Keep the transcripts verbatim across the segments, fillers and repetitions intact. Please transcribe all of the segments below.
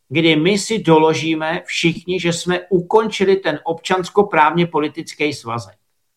kdy my si doložíme všichni, že jsme ukončili ten občanskoprávně politický svazek.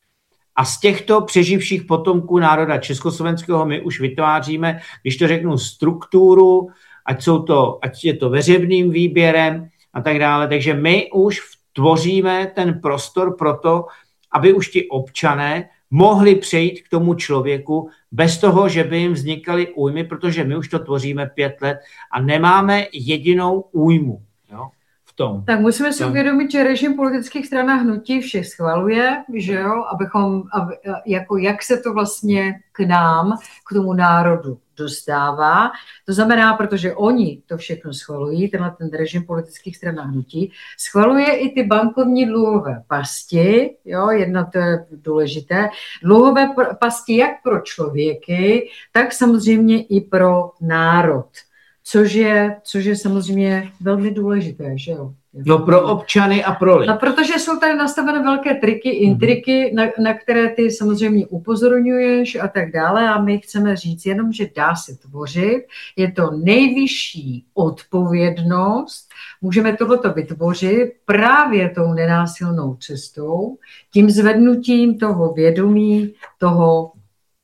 A z těchto přeživších potomků národa československého my už vytváříme, když to řeknu, strukturu, ať, jsou to, ať je to veřejným výběrem a tak dále. Takže my už tvoříme ten prostor pro to, aby už ti občané mohli přejít k tomu člověku bez toho, že by jim vznikaly újmy, protože my už to tvoříme pět let a nemáme jedinou újmu. Jo? Tom. Tak musíme si uvědomit, že režim politických stran a hnutí všech schvaluje, že jo, abychom, aby, jako jak se to vlastně k nám, k tomu národu dostává. To znamená, protože oni to všechno schvalují, tenhle ten režim politických stran a hnutí, schvaluje i ty bankovní dluhové pasti, jo, jedna to je důležité, dluhové pasti jak pro člověky, tak samozřejmě i pro národ. Což je, což je samozřejmě velmi důležité, že jo? No pro občany a pro lidi. No, protože jsou tady nastavené velké triky, intriky, mm-hmm. na, na které ty samozřejmě upozorňuješ a tak dále a my chceme říct jenom, že dá se tvořit, je to nejvyšší odpovědnost, můžeme tohleto vytvořit právě tou nenásilnou cestou, tím zvednutím toho vědomí, toho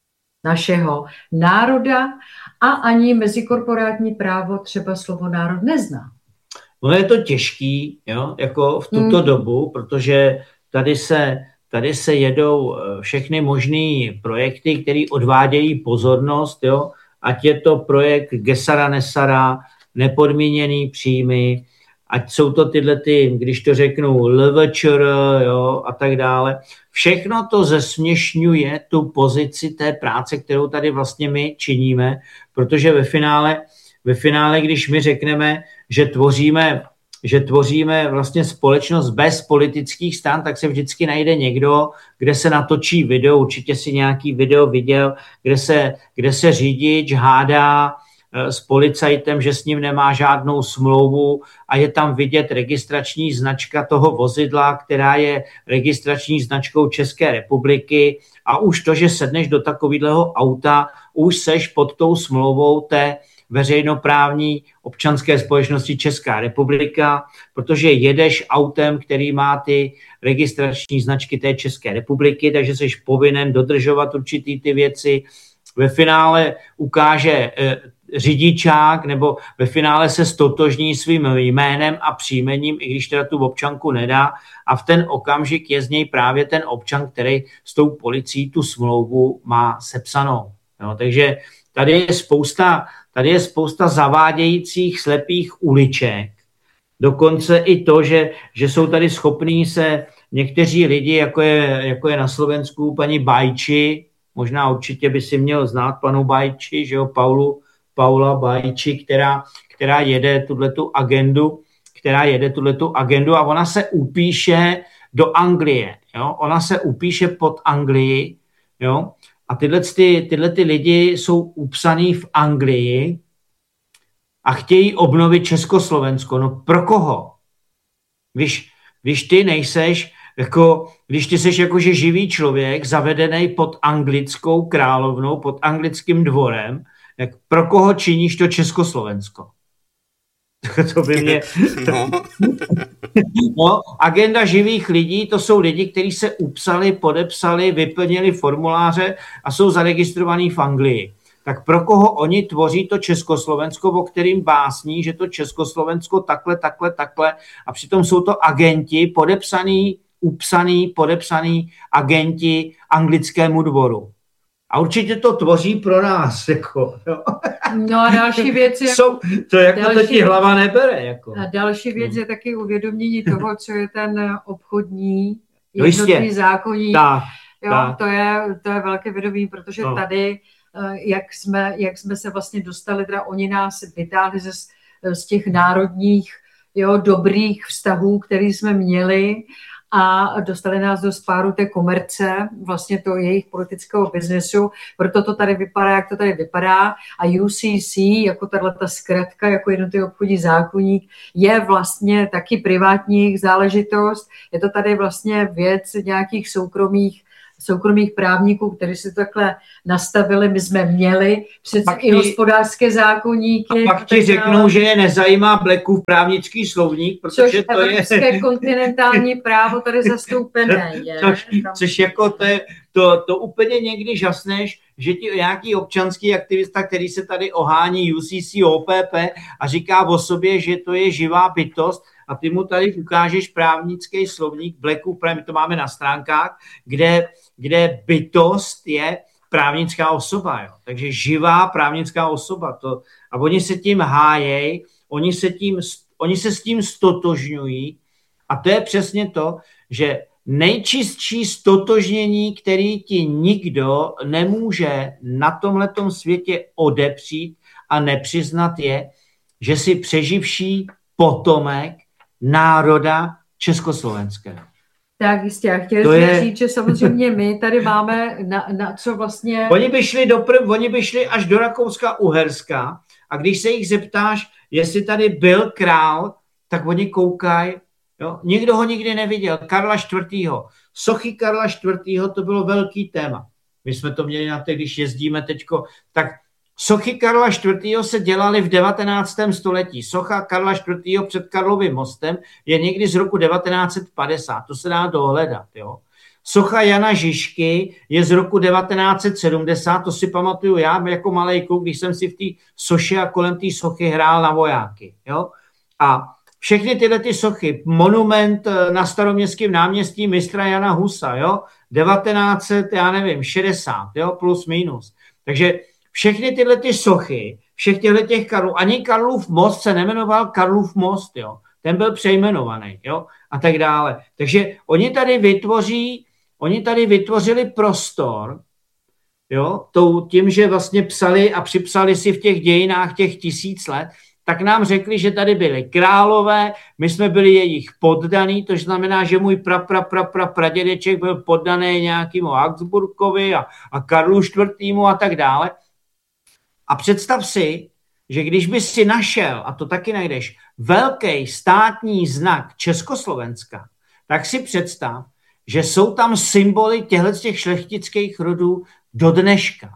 našeho národa a ani mezikorporátní právo třeba slovo národ nezná. No je to těžký, jo, jako v tuto hmm. dobu, protože tady se, tady se jedou všechny možné projekty, které odvádějí pozornost, jo, ať je to projekt Gesara Nesara, nepodmíněný příjmy, ať jsou to tyhle ty, když to řeknu, L V Č R, jo, a tak dále. Všechno to zesměšňuje tu pozici té práce, kterou tady vlastně my činíme, protože ve finále, ve finále, když my řekneme, že tvoříme, že tvoříme vlastně společnost bez politických stran, tak se vždycky najde někdo, kde se natočí video, určitě si nějaký video viděl, kde se, kde se řidič hádá s policajtem, že s ním nemá žádnou smlouvu a je tam vidět registrační značka toho vozidla, která je registrační značkou České republiky a už to, že sedneš do takového auta, už seš pod tou smlouvou té veřejnoprávní občanské společnosti Česká republika, protože jedeš autem, který má ty registrační značky té České republiky, takže seš povinen dodržovat určitý ty věci. Ve finále ukáže řidičák nebo ve finále se stotožní svým jménem a příjmením, i když teda tu občanku nedá a v ten okamžik je z něj právě ten občan, který s tou policií tu smlouvu má sepsanou. Jo, takže tady je spousta, tady je spousta zavádějících slepých uliček. Dokonce i to, že, že jsou tady schopní se někteří lidi, jako je, jako je na Slovensku paní Bajči, možná určitě by si měl znát panu Bajči, že jo, Paulu, Paula Bajči, která, která jede tuhletu agendu, která jede tuhletu agendu a ona se upíše do Anglie, jo? Ona se upíše pod Anglii, jo? A tyhle, ty, tyhle ty lidi jsou upsaný v Anglii a chtějí obnovit Československo. No pro koho? Když, když ty nejseš, jako, když ty seš jakože živý člověk, zavedený pod anglickou královnou, pod anglickým dvorem, jak pro koho činíš to Československo? To by mě... No. No, agenda živých lidí, to jsou lidi, kteří se upsali, podepsali, vyplnili formuláře a jsou zaregistrovaní v Anglii. Tak pro koho oni tvoří to Československo, o kterým básní, že to Československo takhle, takhle, takhle a přitom jsou to agenti, podepsaný, upsaný, podepsaný agenti anglickému dvoru. A určitě to tvoří pro nás. Jako, no. No a další věc je... Jsou, to jako další, to ti hlava nebere. Jako. A další věc je taky uvědomění toho, co je ten obchodní jednotný zákoník. Tak, jo, tak. To, je, to je velké vědomí, protože no. tady, jak jsme, jak jsme se vlastně dostali, teda oni nás vytáhli ze, z těch národních jo, dobrých vztahů, které jsme měli, a dostali nás do spáru té komerce, vlastně to jejich politického biznesu, proto to tady vypadá, jak to tady vypadá a U C C, jako tato zkratka, jako jednotný obchodní zákoník, je vlastně taky privátní záležitost, je to tady vlastně věc nějakých soukromých soukromých právníků, kteří si takhle nastavili, my jsme měli přece i hospodářské zákoníky. A pak ti řeknou, že je nezajímá Blackův právnický slovník, protože což to je... Což kontinentální právo tady zastoupené je. Což, což jako to, je, to, to úplně někdy žasneš, že ti nějaký občanský aktivista, který se tady ohání U C C, O P P a říká o sobě, že to je živá bytost, a ty mu tady ukážeš právnický slovník Blackův právě, my to máme na stránkách, kde, kde bytost je právnická osoba. Jo. Takže živá právnická osoba. To, a oni se tím hájejí, oni se, tím, oni se s tím stotožňují a to je přesně to, že nejčistší stotožnění, který ti nikdo nemůže na tomhletom světě odepřít a nepřiznat je, že jsi přeživší potomek národa československého. Tak jistě, já chtěla je... říct, že samozřejmě my tady máme na, na co vlastně... Oni by, šli do prv, oni by šli až do Rakouska-Uherska a když se jich zeptáš, jestli tady byl král, tak oni koukají, jo? Nikdo ho nikdy neviděl. Karla čtvrtého. Sochy Karla čtvrtého. To bylo velký téma. My jsme to měli na to, když jezdíme teďko, tak sochy Karla čtvrtého. se dělaly v devatenáctém století. Socha Karla čtvrtého. před Karlovým mostem je někdy z roku devatenáct set padesát. To se dá dohledat. Jo? Socha Jana Žižky je z roku devatenáct set sedmdesát. To si pamatuju já jako malej kluk, když jsem si v té soše a kolem té sochy hrál na vojáky. Jo? A všechny tyhle ty sochy, monument na Staroměstském náměstí mistra Jana Husa, jo? devatenáct set, já nevím, šedesát, jo? plus minus. Takže všechny tyhle ty sochy, všech těchto těch Karlů, ani Karlův most se nemenoval Karlův most, jo. Ten byl přejmenovaný, jo, a tak dále. Takže oni tady vytvoří, oni tady vytvořili prostor, jo, tím, že vlastně psali a připsali si v těch dějinách těch tisíc let, tak nám řekli, že tady byli králové, my jsme byli jejich poddaný, to znamená, že můj pra, pra, pra, pra, pradědeček byl poddaný nějakému Habsburkovi a, a Karlu čtvrtému a tak dále. A představ si, že když by si našel, a to taky najdeš, velký státní znak Československa, tak si představ, že jsou tam symboly těchto těch šlechtických rodů do dneška.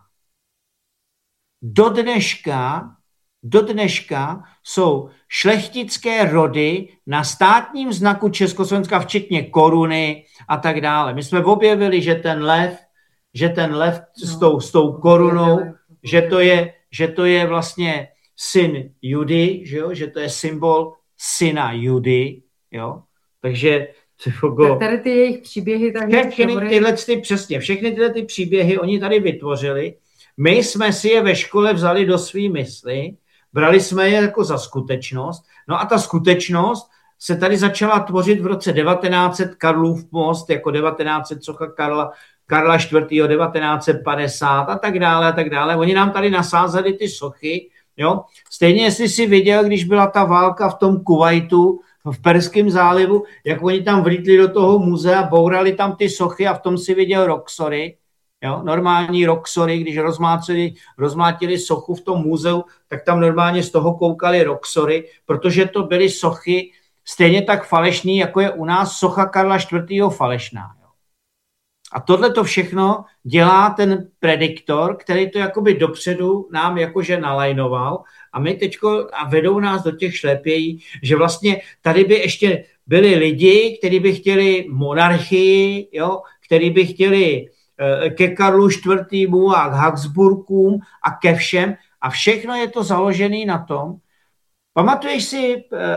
Do dneška, do dneška jsou šlechtické rody na státním znaku Československa, včetně koruny a tak dále. My jsme objevili, že ten lev, že ten lev s tou, s tou korunou, že to je, že to je vlastně syn Judy, že, jo? Že to je symbol syna Judy, jo? Takže tak tady ty jejich příběhy tak všechny tyhle ty, přesně, všechny tyhle ty příběhy oni tady vytvořili. My jsme si je ve škole vzali do svý mysli, brali jsme je jako za skutečnost, no a ta skutečnost se tady začala tvořit v roce devatenáct set, Karlův most, jako devatenáct set socha Karla, Karla čtvrtého. devatenáct set padesát a tak dále a tak dále. Oni nám tady nasázeli ty sochy, jo. Stejně jestli si viděl, když byla ta válka v tom Kuvajtu, v Perském zálivu, jak oni tam vlítli do toho muzea, bourali tam ty sochy a v tom si viděl roxory, jo, normální roxory, když rozmátili, rozmátili sochu v tom muzeu, tak tam normálně z toho koukali roxory, protože to byly sochy stejně tak falešný, jako je u nás socha Karla čtvrtého. falešná. Jo. A tohle to všechno dělá ten prediktor, který to jakoby dopředu nám jakože nalajnoval a my teďko a vedou nás do těch šlepějí, že vlastně tady by ještě byli lidi, kteří by chtěli monarchii, jo, kteří by chtěli eh, ke Karlu čtvrtému a k Habsburkům a ke všem a všechno je to založené na tom. Pamatuješ si, eh,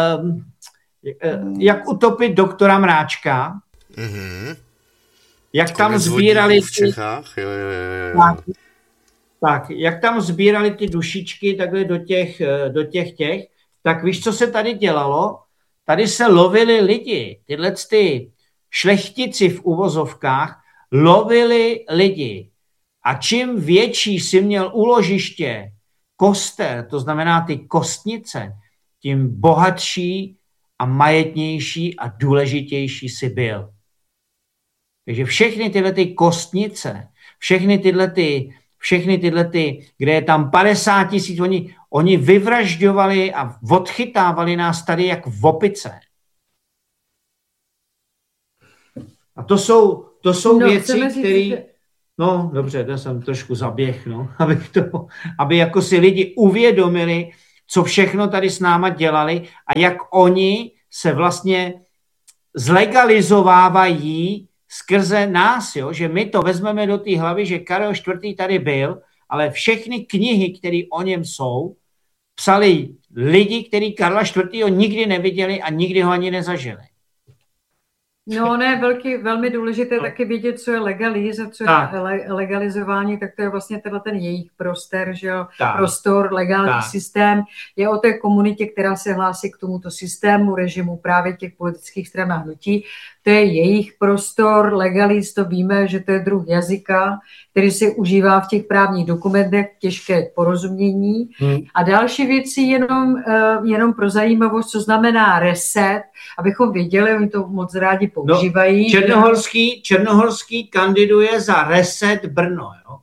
eh, jak utopit doktora Mráčka? Mm-hmm. Jak tam sbírali v Čechách? Jo, jo, jo. Tak, tak, jak tam sbírali ty dušičky takhle do těch, do těch těch, tak víš, co se tady dělalo? Tady se lovili lidi, tyhle ty šlechtici v uvozovkách lovili lidi. A čím větší si měl úložiště koster, to znamená ty kostnice, tím bohatší a majetnější a důležitější si byl. Takže všechny tyhle ty kostnice, všechny tyhle ty, všechny tyhle ty, kde je tam padesát tisíc, oni, oni vyvražďovali a odchytávali nás tady jak v opice. A to jsou, to jsou no, věci, které... Říct, No, dobře, to jsem trošku zaběh, no, aby, to, aby jako si lidi uvědomili, co všechno tady s náma dělali a jak oni se vlastně zlegalizovávají skrze nás, jo? Že my to vezmeme do té hlavy, že Karel čtvrtý tady byl, ale všechny knihy, které o něm jsou, psali lidi, kteří Karla čtvrtého nikdy neviděli a nikdy ho ani nezažili. No, ne, velký, velmi důležité no. taky vidět, co je legalizace, co tak. je le, legalizování, tak to je vlastně tenhle ten jejich prostor, že jo, prostor, legální tak. systém. Je o té komunitě, která se hlásí k tomuto systému, režimu právě těch politických stran a hnutí. To je jejich prostor, legalist, to víme, že to je druh jazyka, který se užívá v těch právních dokumentech, těžké porozumění. Hmm. A další věci jenom, jenom pro zajímavost, co znamená reset, abychom věděli, oni to moc rádi používají. No, Černohorský, Černohorský kandiduje za Reset Brno, jo?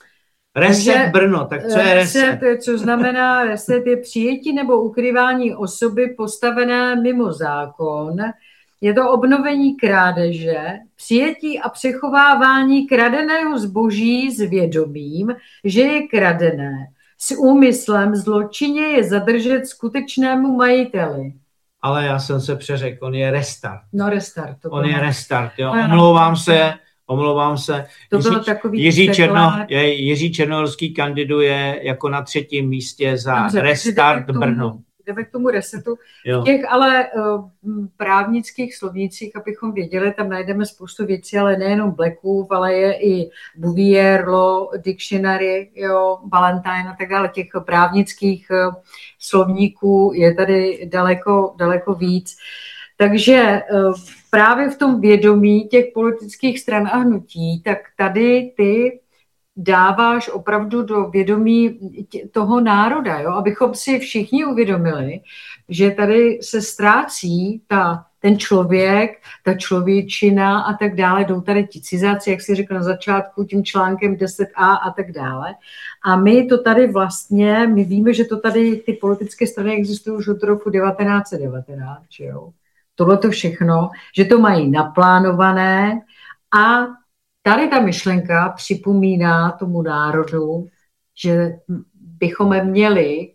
Reset Takže, Brno, tak co je reset? reset? Co znamená reset? Je přijetí nebo ukrývání osoby postavené mimo zákon. Je to obnovení krádeže, přijetí a přechovávání kradeného zboží s vědomím, že je kradené. S úmyslem zločině je zadržet skutečnému majiteli. Ale já jsem se přeřekl, on je restart. No restart. To on je restart, jo. No, omlouvám se, omlouvám se. To Jiří, bylo takový Jiří, Černo, Jiří Černohorský kandiduje jako na třetím místě za Dobře, Restart Brno. Jdeme k tomu resetu. Jo. V těch ale uh, právnických slovnících, abychom věděli, tam najdeme spoustu věcí, ale nejenom Blackwood, ale je i Bouvier, Law, Dictionary, jo, Valentine a tak dále. Těch právnických uh, slovníků je tady daleko, daleko víc. Takže uh, právě v tom vědomí těch politických stran a hnutí, tak tady ty dáváš opravdu do vědomí toho národa, jo? Abychom si všichni uvědomili, že tady se ztrácí ta, ten člověk, ta člověčina a tak dále, jdou tady ti cizáci, jak jsi řekl na začátku, tím článkem deset a a tak dále. A my to tady vlastně, my víme, že to tady ty politické strany existují už od roku devatenáct set devatenáct, jo? Tohle to všechno, že to mají naplánované a tady ta myšlenka připomíná tomu národu, že bychom měli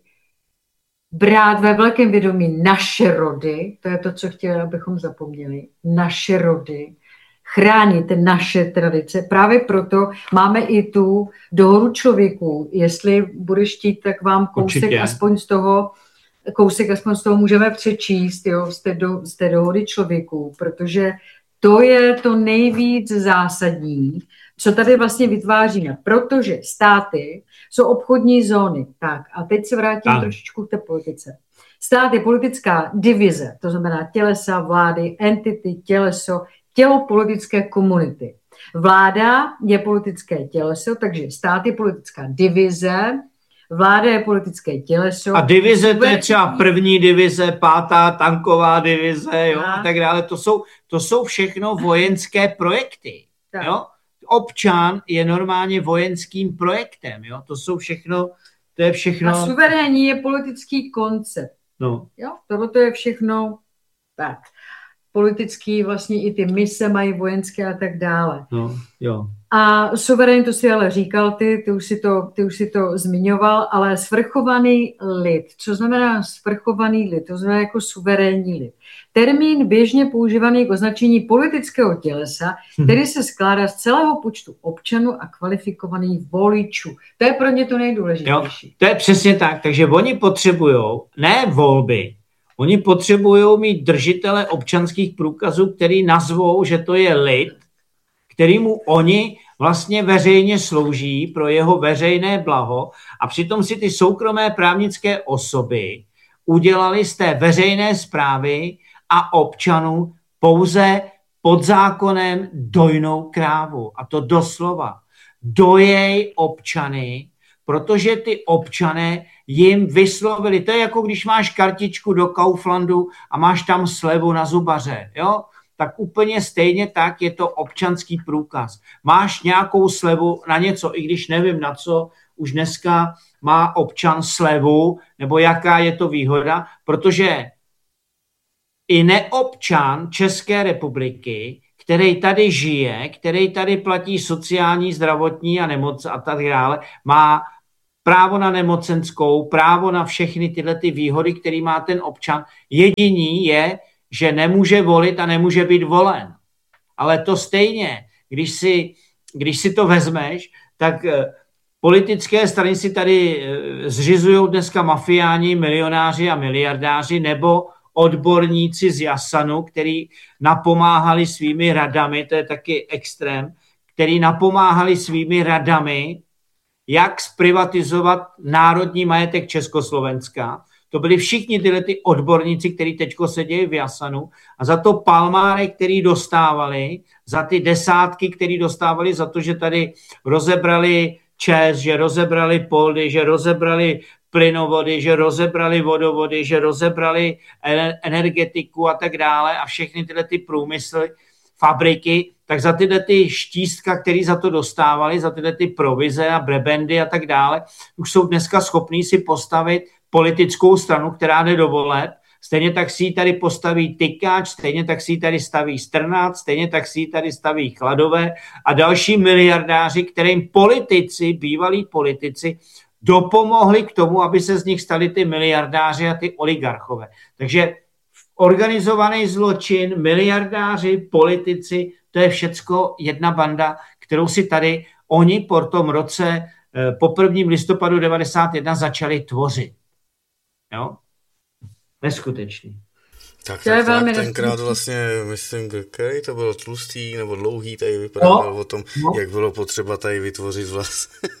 brát ve velkém vědomí naše rody, to je to, co chtěli, abychom zapomněli, naše rody, chránit naše tradice. Právě proto máme i tu dohodu člověků. Jestli budeš chtít, tak vám kousek Určitě. aspoň z toho, kousek aspoň z toho můžeme přečíst, jo, z té, do, z té dohody člověků, protože to je to nejvíc zásadní, co tady vlastně vytváříme, protože státy jsou obchodní zóny. Tak a teď se vrátím Tam. trošičku k té politice. Stát je politická divize, to znamená tělesa, vlády, entity, těleso, tělo politické komunity. Vláda je politické těleso, takže stát je politická divize, vláda je politické těleso. A divize, to je třeba první divize, pátá tanková divize, jo, a, a tak dále. To jsou, to jsou všechno vojenské projekty. Tak. Jo? Občan je normálně vojenským projektem. Jo? To jsou všechno, to je všechno... A suverénní je politický koncept. No. Jo? Tohle je všechno tak. Politický, vlastně i ty mise mají vojenské a tak dále. No, jo. A suverén, to si ale říkal ty, ty už si to, ty už si to zmiňoval, ale svrchovaný lid. Co znamená svrchovaný lid? To znamená jako suverénní lid. Termín běžně používaný k označení politického tělesa, který se skládá z celého počtu občanů a kvalifikovaných voličů. To je pro ně to nejdůležitější. Jo, to je přesně tak. Takže oni potřebují ne volby, oni potřebují mít držitele občanských průkazů, který nazvou, že to je lid, kterýmu oni vlastně veřejně slouží pro jeho veřejné blaho a přitom si ty soukromé právnické osoby udělali z té veřejné správy a občanů pouze pod zákonem dojnou krávu. A to doslova. Dojej občany, protože ty občané jim vyslovili. To je jako když máš kartičku do Kauflandu a máš tam slevu na zubaře, jo? Tak úplně stejně tak je to občanský průkaz. Máš nějakou slevu na něco, i když nevím na co, už dneska má občan slevu, nebo jaká je to výhoda, protože i neobčan České republiky, který tady žije, který tady platí sociální, zdravotní a nemoc a tak dále, má právo na nemocenskou, právo na všechny tyhle ty výhody, které má ten občan. Jediný je, že nemůže volit a nemůže být volen. Ale to stejně, když si, když si to vezmeš, tak politické strany si tady zřizují dneska mafiáni, milionáři a miliardáři nebo odborníci z Jasanu, který napomáhali svými radami, to je taky extrém, který napomáhali svými radami, jak zprivatizovat národní majetek Československa. To byli všichni tyhle ty odborníci, kteří teďko sedějí v Jasanu a za to palmáry, který dostávali, za ty desátky, který dostávali za to, že tady rozebrali ČEZ, že rozebrali poldy, že rozebrali plynovody, že rozebrali vodovody, že rozebrali energetiku a tak dále a všechny tyhle ty průmysly, fabriky, tak za tyhle ty štístka, který za to dostávali, za tyhle ty provize a brebendy a tak dále, už jsou dneska schopní si postavit politickou stranu, která jde do voleb. Stejně tak si ji tady postaví Tykáč, stejně tak si ji tady staví Strnad, stejně tak si ji tady staví Chladové a další miliardáři, kterým politici, bývalí politici, dopomohli k tomu, aby se z nich stali ty miliardáři a ty oligarchové. Takže organizovaný zločin, miliardáři, politici, to je všecko jedna banda, kterou si tady oni po tom roce, po prvním listopadu devadesát jedna začali tvořit. Jo? Neskutečný. Tak, tak, tak tenkrát vlastně, myslím, který to bylo tlustý nebo dlouhý, tady vyprávěl no, o tom, no. jak bylo potřeba tady vytvořit vlastně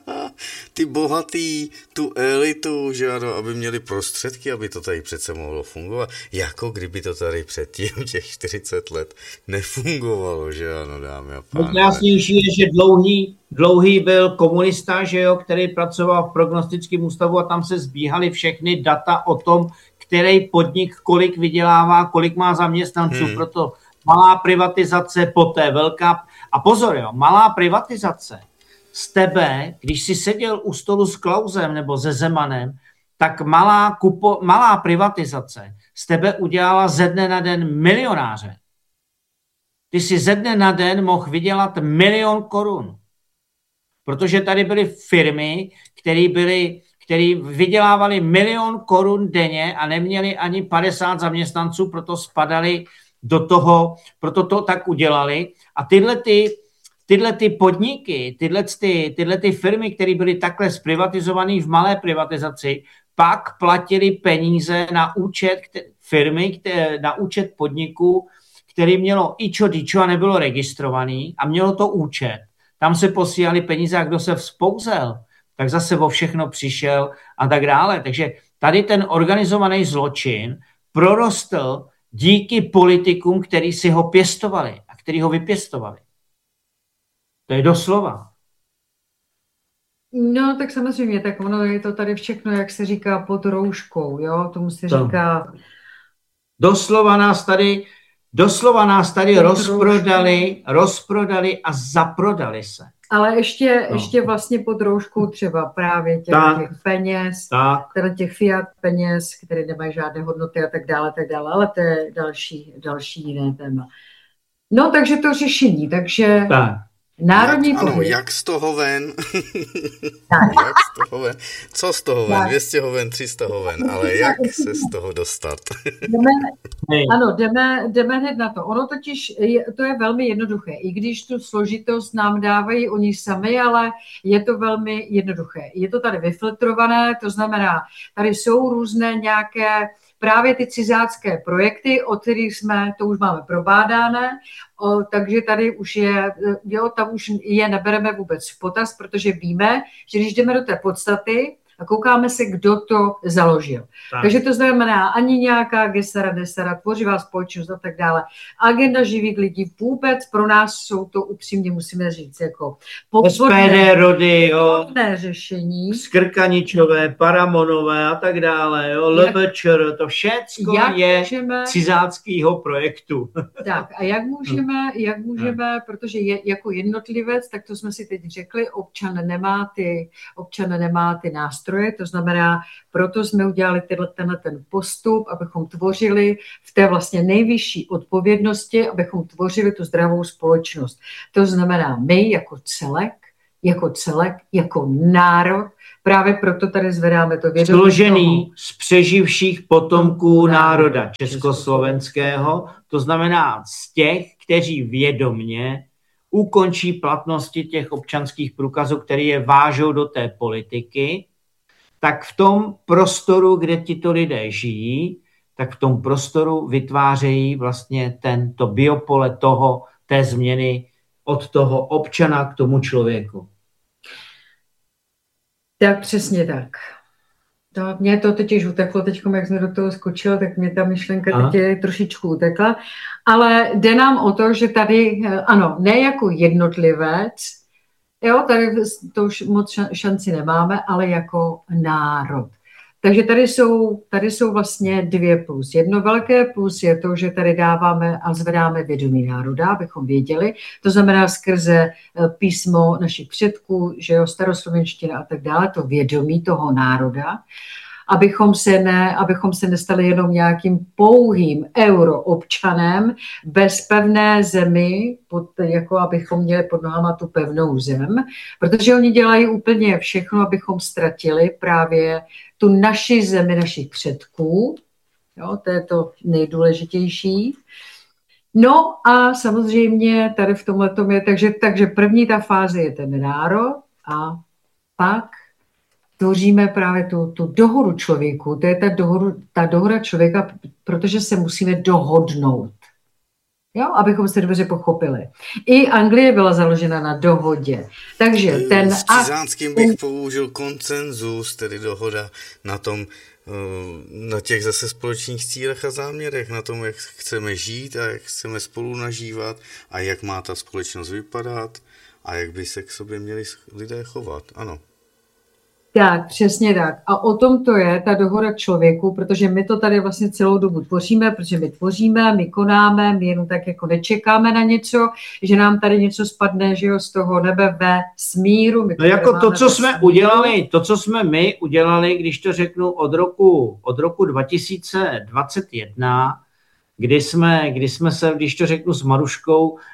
ty bohatý, tu elitu, že ano, aby měli prostředky, aby to tady přece mohlo fungovat. Jako kdyby to tady předtím těch čtyřicet let nefungovalo, že ano, dámy a pánové. Nejkrásnější je, že dlouhý, dlouhý byl komunista, že jo, který pracoval v prognostickém ústavu a tam se sbíhaly všechny data o tom, který podnik kolik vydělává, kolik má zaměstnanců, hmm. proto malá privatizace, poté velká. A pozor, jo, malá privatizace z tebe, když jsi seděl u stolu s Klausem nebo se Zemanem, tak malá, kupo, malá privatizace z tebe udělala ze dne na den milionáře. Ty si ze dne na den mohl vydělat milion korun. Protože tady byly firmy, které byly který vydělávali milion korun denně a neměli ani padesát zaměstnanců, proto spadali do toho, proto to tak udělali. A tyhle ty, tyhle ty podniky, tyhle, ty, tyhle ty firmy, které byly takhle zprivatizované v malé privatizaci, pak platili peníze na účet firmy, které, na účet podniku, který mělo ičo dičo a nebylo registrovaný a mělo to účet. Tam se posílali peníze a kdo se vzpouzel, tak zase o všechno přišel a tak dále. Takže tady ten organizovaný zločin prorostl díky politikům, který si ho pěstovali a který ho vypěstovali. To je doslova. No, tak samozřejmě, tak ono je to tady všechno, jak se říká, pod rouškou, jo, tomu se to. říká... Doslova nás tady, doslova nás tady rozprodali, rozprodali a zaprodali se. Ale ještě, no. ještě vlastně pod rouškou třeba právě těch, těch peněz, teda těch fiat peněz, které nemají žádné hodnoty a tak dále, tak dále, ale to je další, další jiné téma. No, takže to řešení, takže tak. národní jak, pohyb. Ano, jak z toho ven? jak z toho ven? Co z toho ven? dvě stě hoven, tři sta hoven, ale jak se z toho dostat? jdeme, ano, jdeme, jdeme hned na to. Ono totiž, je, to je velmi jednoduché, i když tu složitost nám dávají oni sami, ale je to velmi jednoduché. Je to tady vyfiltrované, to znamená, tady jsou různé nějaké právě ty cizácké projekty, o kterých jsme, to už máme probádané, o, takže tady už je, jo, tam už je nebereme vůbec v potaz, protože víme, že když jdeme do té podstaty a koukáme se, kdo to založil. Tak. Takže to znamená ani nějaká gesara, desara, tvořivá společnost a tak dále. Agenda živých lidí vůbec pro nás jsou to upřímně, musíme říct, jako podvodné rody, jo, řešení. Skrkaničové, Paramonové a tak dále, jo, LBČR, to všecko je můžeme, cizáckýho projektu. Tak a jak můžeme, jak můžeme, protože je, jako jednotlivec, tak to jsme si teď řekli, občan nemá ty, občan nemá ty nástroje, nástroje, to znamená, proto jsme udělali tenhle, tenhle ten postup, abychom tvořili v té vlastně nejvyšší odpovědnosti, abychom tvořili tu zdravou společnost. To znamená my jako celek, jako celek, jako národ, právě proto tady zvedáme to vědomí. Složený z přeživších potomků národa československého, to znamená z těch, kteří vědomně ukončí platnosti těch občanských průkazů, které je vážou do té politiky, tak v tom prostoru, kde tito lidé žijí, tak v tom prostoru vytvářejí vlastně tento biopole toho, té změny od toho občana k tomu člověku. Tak přesně tak. No, mně to totiž uteklo, teď, jak jsme do toho skočil, tak mě ta myšlenka teď je trošičku utekla. Ale jde nám o to, že tady, ano, ne jako jednotlivec, jo, tady to už moc šanci nemáme, ale jako národ. Takže tady jsou, tady jsou vlastně dvě plus. Jedno velké plus je to, že tady dáváme a zvedáme vědomí národa, abychom věděli. To znamená skrze písmo našich předků, že jo, staroslovenština a tak dále, to vědomí toho národa, abychom se, ne, abychom se nestali jenom nějakým pouhým euroobčanem bez pevné zemi, pod, jako abychom měli pod nohama tu pevnou zem, protože oni dělají úplně všechno, abychom ztratili právě tu naši zemi našich předků, jo, to je to nejdůležitější. No a samozřejmě tady v tomhletom je, takže, takže první ta fáze je ten národ a pak tvoříme právě tu, tu dohodu člověku, to je ta, dohodu, ta dohoda člověka, protože se musíme dohodnout, jo, abychom se dobře pochopili. I Anglie byla založena na dohodě. Takže ten... S Cizánským bych použil konsenzus, tedy dohoda na tom, na těch zase společných cílech a záměrech, na tom, jak chceme žít a jak chceme spolu nažívat a jak má ta společnost vypadat a jak by se k sobě měli lidé chovat, ano. Tak, přesně tak. A o tom to je, ta dohoda člověku, protože my to tady vlastně celou dobu tvoříme, protože my tvoříme, my konáme, my jenom tak jako nečekáme na něco, že nám tady něco spadne, že jo, z toho nebe ve smíru. My no jako to, co jsme smíru. udělali, to, co jsme my udělali, když to řeknu od roku, od roku dva tisíce dvacet jedna, kdy jsme, kdy jsme se, když to řeknu s Maruškou, uh,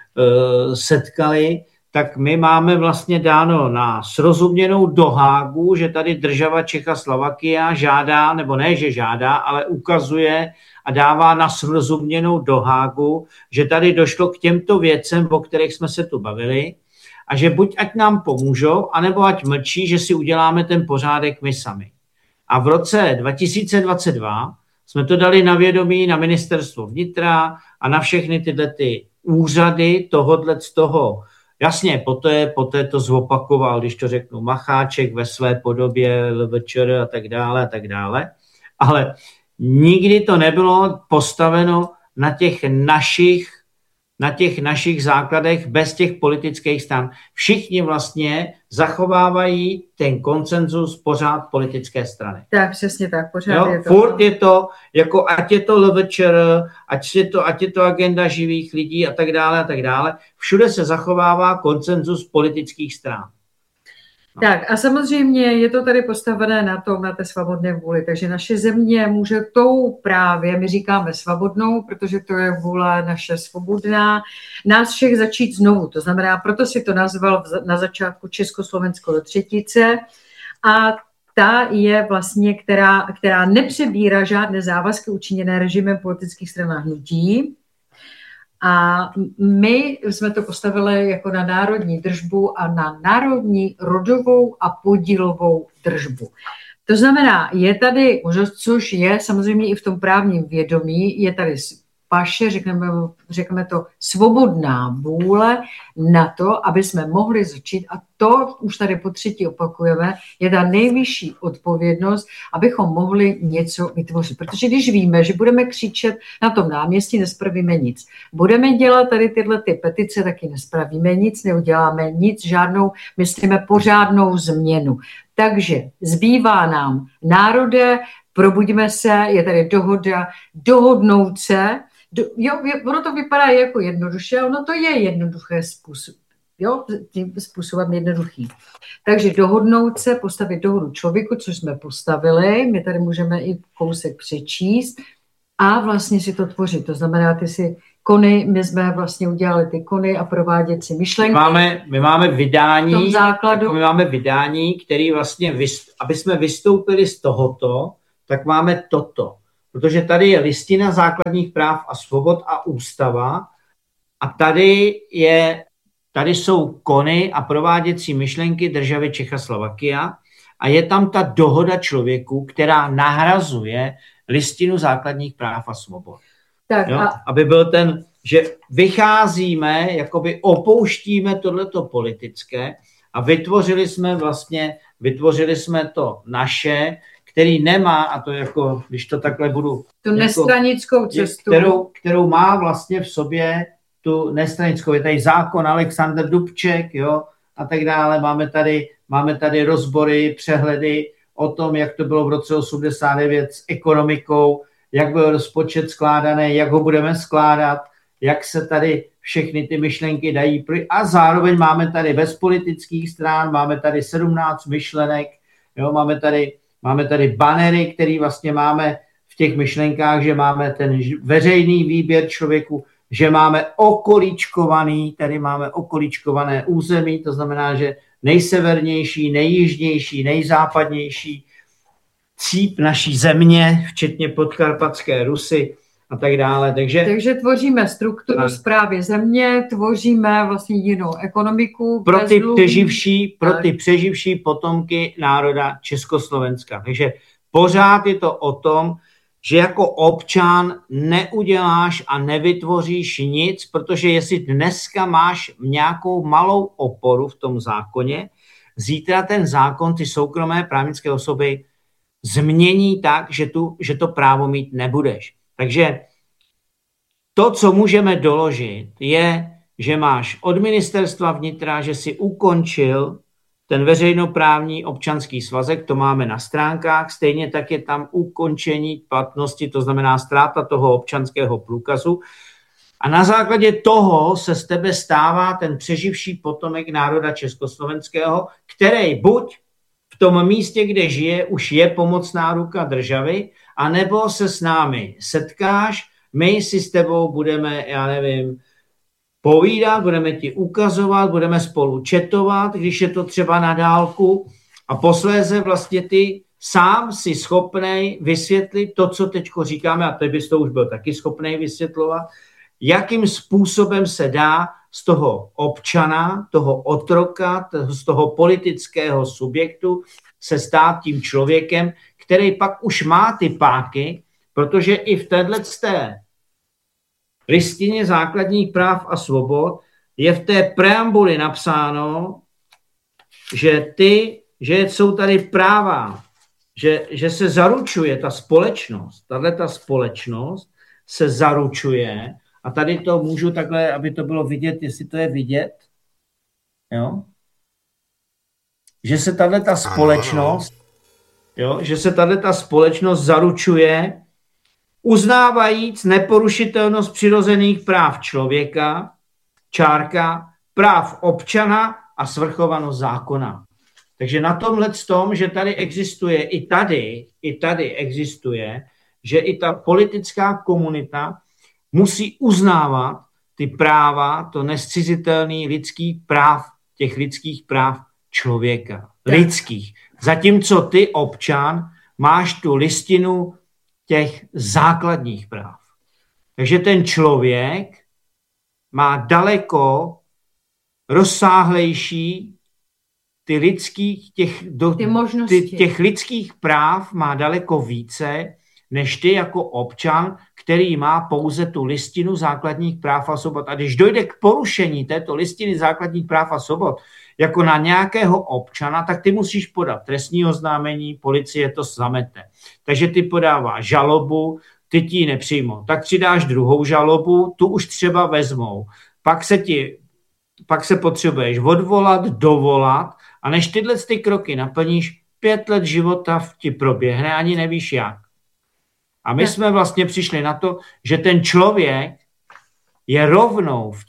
setkali, tak my máme vlastně dáno na srozuměnou do Hágu, že tady država Čechoslovakia žádá, nebo ne, že žádá, ale ukazuje a dává na srozuměnou do Hágu, že tady došlo k těmto věcem, o kterých jsme se tu bavili, a že buď ať nám pomůžou, anebo ať mlčí, že si uděláme ten pořádek my sami. A v roce dva tisíce dvacet dva jsme to dali na vědomí na ministerstvo vnitra a na všechny tyhle ty úřady tohodle z toho. Jasně, poté, poté to zopakoval, když to řeknu, Macháček ve své podobě, L V Č R a tak dále a tak dále, ale nikdy to nebylo postaveno na těch našich, na těch našich základech bez těch politických stran. Všichni vlastně zachovávají ten konsenzus pořád politické strany. Tak, přesně tak, pořád jo? je to. Furt je to, jako ať je to L V Č R, ať je to, ať je to agenda živých lidí a tak dále a tak dále. Všude se zachovává konsenzus politických stran. No. Tak a samozřejmě je to tady postavené na tom, na té svobodné vůli, takže naše země může tou právě, my říkáme svobodnou, protože to je vůle naše svobodná, nás všech začít znovu, to znamená, proto si to nazval na začátku Československo do třetice a ta je vlastně, která, která nepřebírá žádné závazky učiněné režimem politických stran a hnutí. A my jsme to postavili jako na národní držbu a na národní rodovou a podílovou držbu. To znamená, je tady možnost, což je samozřejmě i v tom právním vědomí, je tady paše, řekneme, řekneme to, svobodná vůle na to, aby jsme mohli začít, a to už tady po třetí opakujeme, je ta nejvyšší odpovědnost, abychom mohli něco vytvořit. Protože když víme, že budeme křičet na tom náměstí, nespravíme nic. Budeme dělat tady tyhle ty petice, taky nespravíme nic, neuděláme nic, žádnou, myslíme, pořádnou změnu. Takže zbývá nám národe, probudíme se, je tady dohoda, dohodnout se. Do, jo, ono to vypadá jako jednoduše, ono to je jednoduché způsob. Jo, tím způsobem jednoduchý. Takže dohodnout se, postavit dohodu člověku, což jsme postavili, my tady můžeme i kousek přečíst a vlastně si to tvořit. To znamená, ty si kony, my jsme vlastně udělali ty kony a prováděcí myšlenky. My máme, my máme vydání, základu. Jako my máme vydání, který vlastně, aby jsme vystoupili z tohoto, tak máme toto. Protože tady je listina základních práv a svobod a ústava a tady je Tady jsou kony a prováděcí myšlenky državy Čechoslovakia a je tam ta dohoda člověku, která nahrazuje listinu základních práv a svobod. Tak jo? A... Aby byl ten, že vycházíme, jakoby opouštíme tohleto politické a vytvořili jsme vlastně, vytvořili jsme to naše, který nemá, a to jako, když to takhle budu... Tu jako, nestranickou cestu. Kterou, kterou má vlastně v sobě tu nestranickou. Je tady zákon Alexander Dubček, jo, a tak dále. Máme tady, máme tady rozbory, přehledy o tom, jak to bylo v roce osmdesát devět s ekonomikou, jak byl rozpočet skládaný, jak ho budeme skládat, jak se tady všechny ty myšlenky dají. A zároveň máme tady bez politických stran, máme tady sedmnáct myšlenek, jo, máme tady, máme tady banery, které vlastně máme v těch myšlenkách, že máme ten veřejný výběr člověku, že máme okoličkovaný, tady máme okoličkované území, to znamená, že nejsevernější, nejjižnější, nejzápadnější cíp naší země, včetně podkarpatské Rusy a tak dále. Takže, Takže tvoříme strukturu a... správy země, tvoříme vlastně jinou ekonomiku. Pro ty, přeživší, pro ty přeživší potomky národa Československa. Takže pořád je to o tom, že jako občan neuděláš a nevytvoříš nic, protože jestli dneska máš nějakou malou oporu v tom zákoně, zítra ten zákon ty soukromé právnické osoby změní tak, že, tu, že to právo mít nebudeš. Takže to, co můžeme doložit, je, že máš od ministerstva vnitra, že si ukončil ten veřejnoprávní občanský svazek, to máme na stránkách, stejně tak je tam ukončení platnosti, to znamená ztráta toho občanského průkazu. A na základě toho se z tebe stává ten přeživší potomek národa československého, který buď v tom místě, kde žije, už je pomocná ruka državy, anebo se s námi setkáš, my si s tebou budeme, já nevím, povídat, budeme ti ukazovat, budeme spolu četovat, když je to třeba na dálku a posléze vlastně ty sám si schopnej vysvětlit to, co teďko říkáme, a ty bys to už byl taky schopnej vysvětlovat, jakým způsobem se dá z toho občana, toho otroka, z toho politického subjektu se stát tím člověkem, který pak už má ty páky, protože i v téhleté listině základních práv a svobod je v té preambuli napsáno, že ty, že jsou tady práva, že, že se zaručuje ta společnost, tato společnost se zaručuje, a tady to můžu takhle, aby to bylo vidět, jestli to je vidět, jo? Že se tato společnost, jo? Že se tato společnost zaručuje, uznávajíc neporušitelnost přirozených práv člověka, čárka, práv občana a svrchovanost zákona. Takže na tomhle tom, že tady existuje, i tady, i tady existuje, že i ta politická komunita musí uznávat ty práva, to nescizitelný lidských práv, těch lidských práv člověka. Lidských. Zatímco ty, občan, máš tu listinu těch základních práv. Takže ten člověk má daleko rozsáhlejší ty lidských, těch, do, ty možnosti. Ty, těch lidských práv má daleko více, než ty jako občan, který má pouze tu listinu základních práv a svobod. A když dojde k porušení této listiny základních práv a svobod, jako na nějakého občana, tak ty musíš podat trestní oznámení, policie to zamete. Takže ty podáváš žalobu, ty ti ji nepřijmou. Tak přidáš druhou žalobu, tu už třeba vezmou. Pak se ti, pak se potřebuješ odvolat, dovolat, a než tyhle ty kroky naplníš, pět let života ti proběhne, ani nevíš jak. A my jsme vlastně přišli na to, že ten člověk je rovnou v těch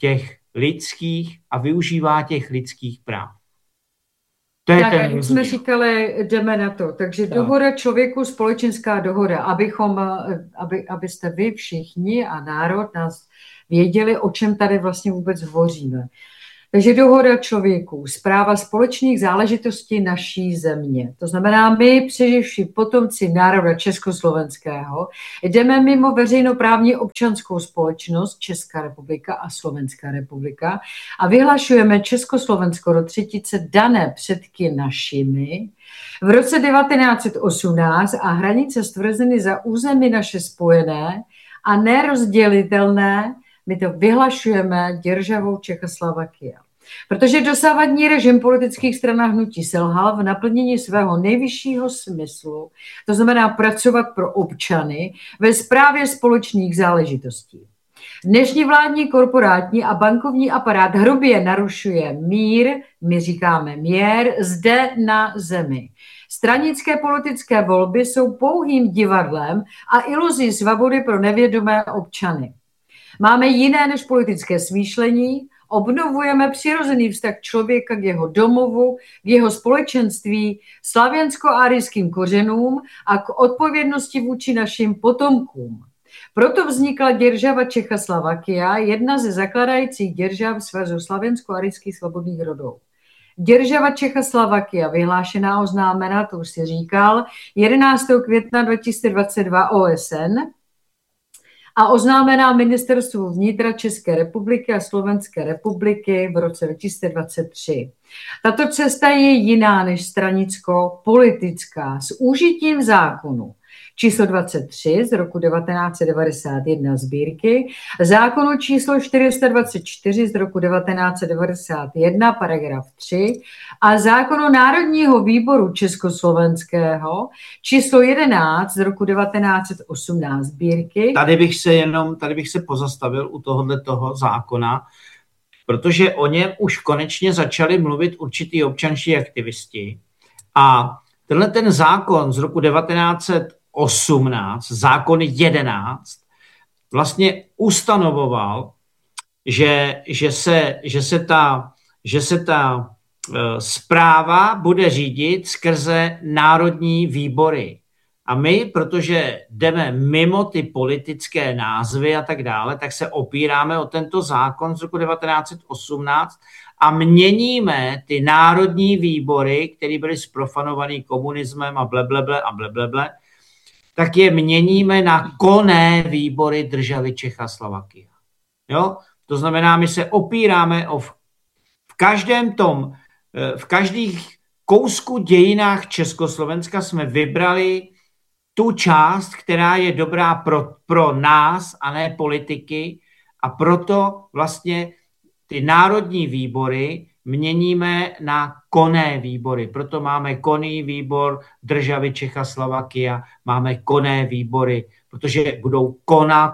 lidských a využívá těch lidských práv. To je tak, ten jak jsme říkali, jdeme na to. Takže tak. Dohoda člověku, společenská dohoda, abychom, aby, abyste vy všichni a národ nás věděli, o čem tady vlastně vůbec hovoříme. Takže dohoda člověků, správa společných záležitostí naší země. To znamená, my, přeživší potomci národa československého, jdeme mimo veřejnoprávní občanskou společnost Česká republika a Slovenská republika a vyhlašujeme Československo do třetice dané předky našimi v roce devatenáct set osmnáct a hranice stvrzeny za území naše spojené a nerozdělitelné. My to vyhlašujeme državou Čechoslovakia. Protože dosavadní režim politických stran a hnutí selhal v naplnění svého nejvyššího smyslu, to znamená pracovat pro občany ve správě společných záležitostí. Dnešní vládní, korporátní a bankovní aparát hrubě narušuje mír, my říkáme měr, zde na zemi. Stranické politické volby jsou pouhým divadlem a iluzí svobody pro nevědomé občany. Máme jiné než politické smýšlení, obnovujeme přirozený vztah člověka k jeho domovu, k jeho společenství, slavěnsko-árijským kořenům a k odpovědnosti vůči našim potomkům. Proto vznikla država Čechoslovakia, jedna ze zakladajících držav Svazu slavěnsko-árijských svobodných rodů. Država Čechoslovakia, vyhlášená, oznámena, to už si říkal, jedenáctého května dva tisíce dvacet dva O S N, a oznámená ministerstvu vnitra České republiky a Slovenské republiky v roce dva tisíce dvacet tři. Tato cesta je jiná než stranicko-politická s užitím zákonu číslo dvacet tři z roku devatenáct set devadesát jedna sbírky, zákonu číslo čtyři sta dvacet čtyři z roku devatenáct set devadesát jedna, paragraf tři a zákonu Národního výboru československého číslo jedenáct z roku devatenáct set osmnáct sbírky. Tady bych se jenom, tady bych se pozastavil u tohohle toho zákona, protože o něm už konečně začali mluvit určitý občanští aktivisti a tenhle ten zákon z roku devatenáct set osmnáct, zákon jedenáct, vlastně ustanovoval, že, že, se, že se ta, že se ta e, správa bude řídit skrze národní výbory. A my, protože jdeme mimo ty politické názvy a tak dále, tak se opíráme o tento zákon z roku devatenáct set osmnáct a měníme ty národní výbory, které byly zprofanované komunismem a blebleble a blebleble, tak je měníme na konné výbory državy Čechoslovakia. Jo? To znamená, my se opíráme o v, v každém tom, v každých kousku dějinách Československa jsme vybrali tu část, která je dobrá pro, pro nás a ne politiky a proto vlastně ty národní výbory měníme na konné výbory. Proto máme konný výbor državy Čechoslovakia, máme konné výbory, protože budou konat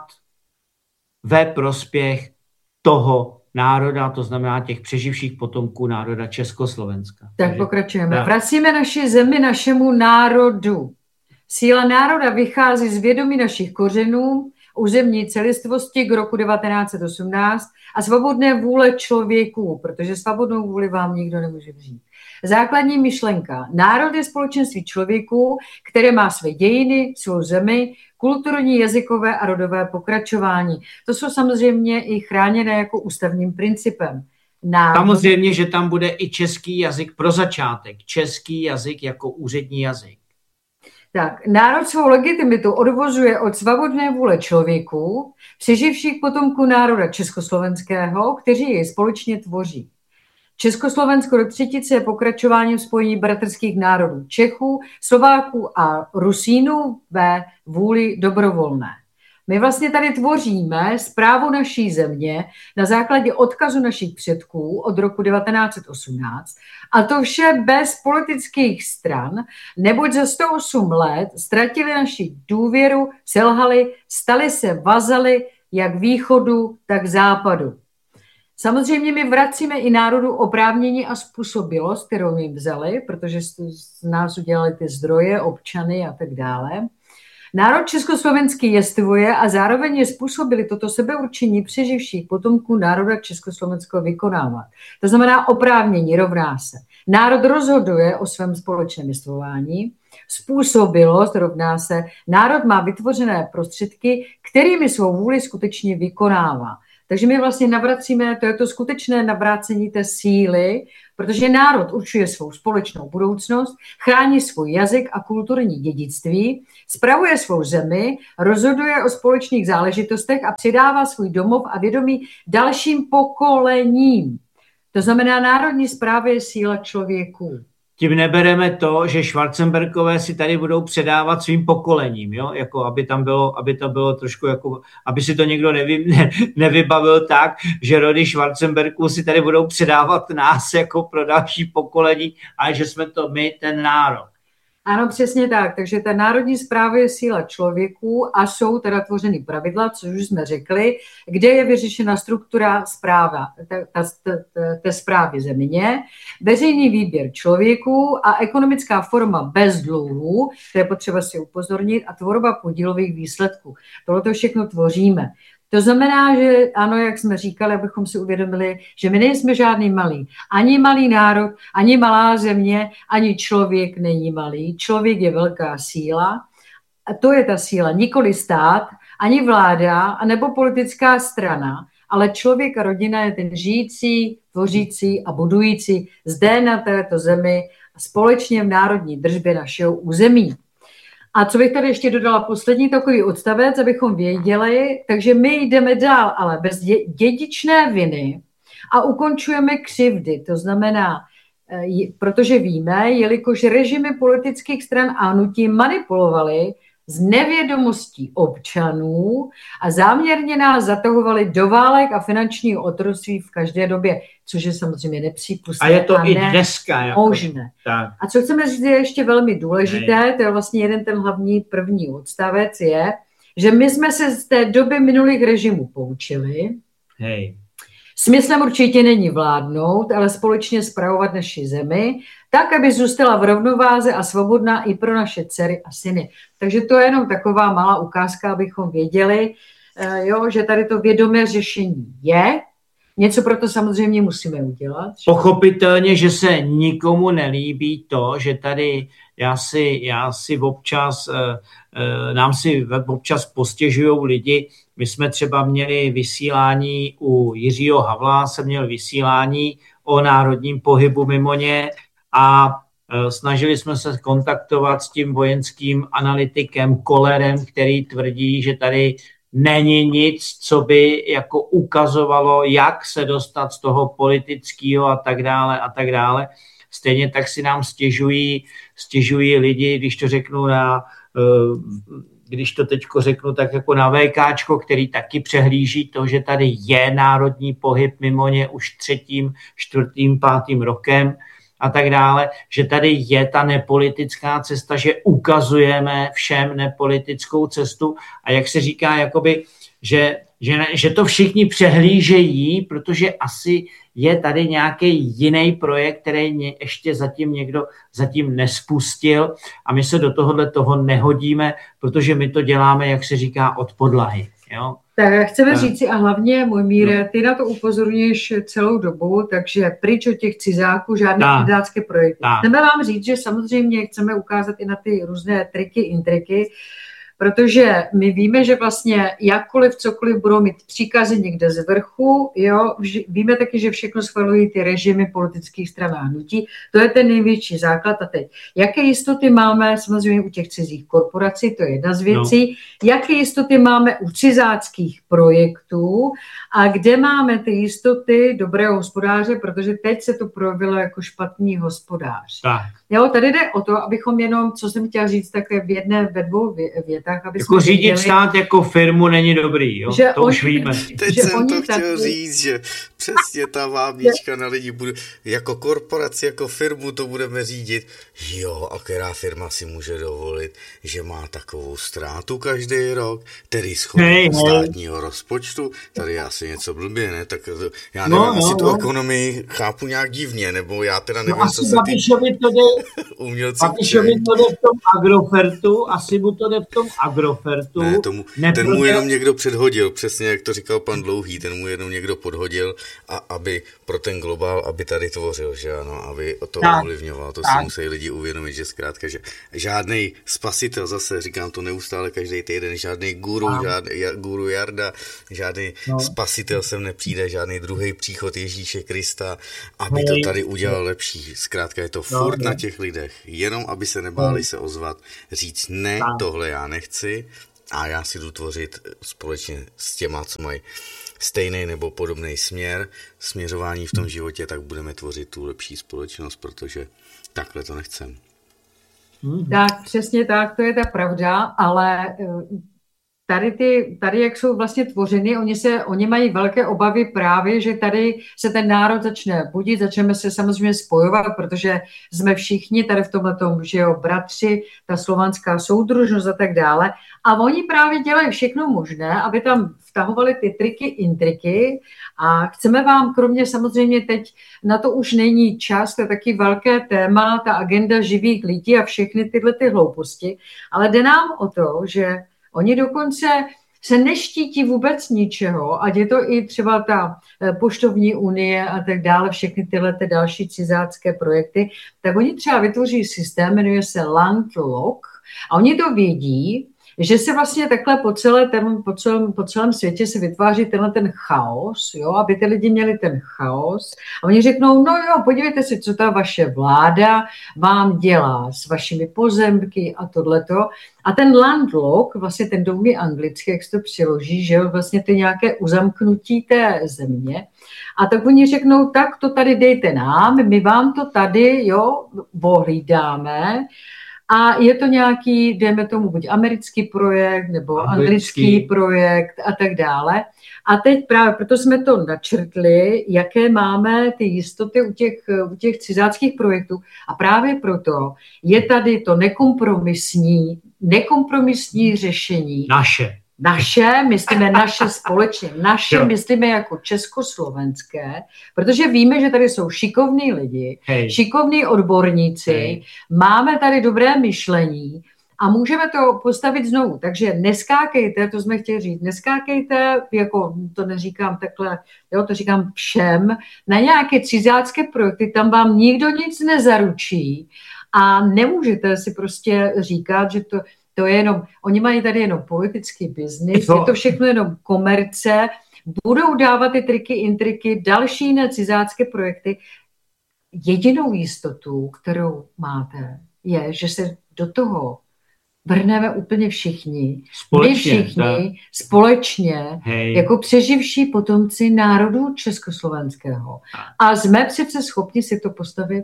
ve prospěch toho národa, to znamená těch přeživších potomků národa Československa. Tak Takže, pokračujeme. Tak. Vracíme naši zemi našemu národu. Síla národa vychází z vědomí našich kořenů, územní celistvosti k roku devatenáct set osmnáct a svobodné vůle člověků, protože svobodnou vůli vám nikdo nemůže vzít. Základní myšlenka. Národ je společenství člověků, které má své dějiny, svou zemi, kulturní, jazykové a rodové pokračování. To jsou samozřejmě i chráněné jako ústavním principem. Národ... Samozřejmě, že tam bude i český jazyk pro začátek. Český jazyk jako úřední jazyk. Tak, národ svou legitimitu odvozuje od svobodné vůle člověků, přeživších potomků národa československého, kteří jej společně tvoří. Československo do třetice je pokračováním spojení bratrských národů Čechů, Slováků a Rusínů ve vůli dobrovolné. My vlastně tady tvoříme správu naší země na základě odkazu našich předků od roku devatenáct set osmnáct a to vše bez politických stran, neboť za sto osm let ztratili naši důvěru, selhali, stali se vazaly jak východu, tak západu. Samozřejmě my vracíme i národu oprávnění a způsobilost, kterou jim vzali, protože z nás udělali ty zdroje, občany a tak dále. Národ československý jestvuje a zároveň je způsobili toto sebeurčení přeživších potomků národa československého vykonávat. To znamená oprávnění rovná se. Národ rozhoduje o svém společném jestvování, způsobilost rovná se. Národ má vytvořené prostředky, kterými svou vůli skutečně vykonává. Takže my vlastně navracíme, to je to skutečné navrácení té síly, protože národ určuje svou společnou budoucnost, chrání svůj jazyk a kulturní dědictví, spravuje svou zemi, rozhoduje o společných záležitostech a přidává svůj domov a vědomí dalším pokolením. To znamená, národní správa je síla člověků. Tím nebereme to, že Schwarzenbergové si tady budou předávat svým pokolením, jo? Jako aby tam bylo, aby to bylo trošku jako, aby si to někdo nevy, ne, nevybavil tak, že rody Schwarzenbergů si tady budou předávat nás jako pro další pokolení, ale že jsme to my, ten národ. Ano, přesně tak. Takže ta národní správa je síla člověků a jsou teda tvořeny pravidla, což už jsme řekli, kde je vyřešena struktura správa, té správy země, veřejný výběr člověků a ekonomická forma bez dluhů, to je potřeba si upozornit, a tvorba podílových výsledků. Tohle všechno tvoříme. To znamená, že ano, jak jsme říkali, abychom si uvědomili, že my nejsme žádný malý. Ani malý národ, ani malá země, ani člověk není malý. Člověk je velká síla a to je ta síla. Nikoli stát, ani vláda, anebo politická strana, ale člověk a rodina je ten žijící, tvořící a budující zde na této zemi společně v národní držbě našeho území. A co bych tady ještě dodala, poslední takový odstavec, abychom věděli, takže my jdeme dál, ale bez dědičné viny a ukončujeme křivdy. To znamená, protože víme, jelikož režimy politických stran a hnutí manipulovali z nevědomostí občanů a záměrně nás zatahovali do válek a finančního otroctví v každé době, což je samozřejmě nepřípustné. A je to a i dneska. Jako, možné. Tak. A co chceme říct je ještě velmi důležité, Hej. to je vlastně jeden ten hlavní první odstavec, je, že my jsme se z té doby minulých režimů poučili. Hej. Smyslem určitě není vládnout, ale společně spravovat naši zemi, tak, aby zůstala v rovnováze a svobodná i pro naše dcery a syny. Takže to je jenom taková malá ukázka, abychom věděli, jo, že tady to vědomé řešení je. Něco pro to samozřejmě musíme udělat. Pochopitelně, že se nikomu nelíbí to, že tady já si, já si občas, nám si občas postěžují lidi. My jsme třeba měli vysílání u Jiřího Havla, jsem měl vysílání o národním pohybu mimo ně a snažili jsme se kontaktovat s tím vojenským analytikem Kollerem, který tvrdí, že tady není nic, co by jako ukazovalo, jak se dostat z toho politického a tak dále a tak dále. Stejně tak si nám stěžují, stěžují lidi, když to řeknu na, když to teďko řeknu tak jako na VKčko, který taky přehlíží to, že tady je národní pohyb mimo ně už třetím, čtvrtým, pátým rokem a tak dále, že tady je ta nepolitická cesta, že ukazujeme všem nepolitickou cestu a jak se říká, jakoby, že, že, že to všichni přehlížejí, protože asi je tady nějaký jiný projekt, který ještě zatím někdo zatím nespustil a my se do tohohle toho nehodíme, protože my to děláme, jak se říká, od podlahy. Jo? Tak chceme tak. říci a hlavně, můj Míre, ty na to upozorňuješ celou dobu, takže pryč od těch cizáků, žádné cizácké projekty. Tak. Chceme vám říct, že samozřejmě chceme ukázat i na ty různé triky, intriky, protože my víme, že vlastně jakkoliv, cokoliv budou mít příkazy někde z vrchu, jo, víme taky, že všechno schvalují ty režimy politických stran a hnutí. To je ten největší základ. A teď, jaké jistoty máme samozřejmě u těch cizích korporací, to je jedna z věcí, no. Jaké jistoty máme u cizáckých projektů a kde máme ty jistoty dobrého hospodáře, protože teď se to projevilo jako špatný hospodář. Tak. Jo, tady jde o to, abychom jenom, co jsem chtěla říct, také v jedné, ve dvou větách, aby jako řídit viděli, stát jako firmu není dobrý, jo? To oni, už víme. Teď že jsem to chtěl taky, říct, že přesně ta vábnička na lidi bude, jako korporaci, jako firmu to budeme řídit. Jo, a která firma si může dovolit, že má takovou ztrátu každý rok, tedy schod hey, státního hey. rozpočtu, tady já si něco blbě, ne? Tak já nevím, no, asi no, tu no. ekonomii chápu nějak divně, nebo já teda nevím, no, co se ty umělci umělci Babišovi to jde v tom Agrofertu, asi mu to jde v tom Agrofertu. Ne, tomu, ten mu jenom někdo předhodil, přesně jak to říkal pan Dlouhý, ten mu jenom někdo podhodil, a aby pro ten globál, aby tady tvořil, že ano, aby to tak, ovlivňoval. To tak. Si musí lidi uvědomit, že zkrátka, že žádnej spasitel, zase říkám to neustále každý týden, žádný guru, no. žádný guru Jarda, žádný no. spasitel sem nepřijde, žádný druhý příchod Ježíše Krista, aby no. to tady udělal lepší. Zkrátka je to furt no, na těch lidech, jenom aby se nebáli no. se ozvat, říct ne, no. tohle já nechci a já si jdu tvořit společně s těma, co mají stejný nebo podobný směr, směřování v tom životě, tak budeme tvořit tu lepší společnost, protože takhle to nechcem. Tak, přesně tak, to je ta pravda, ale tady, ty, tady jak jsou vlastně tvořeny, oni, se, oni mají velké obavy právě, že tady se ten národ začne budit, začneme se samozřejmě spojovat, protože jsme všichni tady v tomhletom, že jo, bratři, ta slovanská soudružnost a tak dále. A oni právě dělají všechno možné, aby tam vtahovali ty triky, intriky, a chceme vám, kromě samozřejmě teď, na to už není čas, to je taky velké téma, ta agenda živých lidí a všechny tyhle ty hlouposti, ale jde nám o to, že oni dokonce se neštítí vůbec ničeho, ať je to i třeba ta poštovní unie a tak dále, všechny tyhle ty další cizácké projekty, tak oni třeba vytvoří systém, jmenuje se Landlock, a oni to vědí, že se vlastně takhle po, celé ten, po, celém, po celém světě se vytváří tenhle ten chaos, jo, aby ty lidi měli ten chaos. A oni řeknou, no jo, podívejte si, co ta vaše vláda vám dělá s vašimi pozemky a tohleto. A ten landlock, vlastně ten doumí anglicky, jak se to přiloží, že jo, vlastně to je nějaké uzamknutí té země. A tak oni řeknou, tak to tady dejte nám, my vám to tady, jo, ohlídáme. A je to nějaký, dejme tomu, buď americký projekt, nebo anglický, anglický projekt a tak dále. A teď právě proto jsme to načrtli, jaké máme ty jistoty u těch, u těch cizáckých projektů. A právě proto je tady to nekompromisní, nekompromisní řešení. Naše. Naše, myslíme naše společně, naše jo. myslíme jako československé, protože víme, že tady jsou šikovní lidi, Hej. šikovní odborníci, Hej. máme tady dobré myšlení a můžeme to postavit znovu. Takže neskákejte, to jsme chtěli říct, neskákejte, jako to neříkám takhle, jo, to říkám všem, na nějaké cizácké projekty, tam vám nikdo nic nezaručí a nemůžete si prostě říkat, že to To je jenom, oni mají tady jenom politický biznis, je to všechno jenom komerce, budou dávat ty triky, intriky, další jiné cizácké projekty. Jedinou jistotu, kterou máte, je, že se do toho vrhneme úplně všichni. Společně, my všichni, tak. společně, Hej. jako přeživší potomci národu československého. A jsme přece schopni si to postavit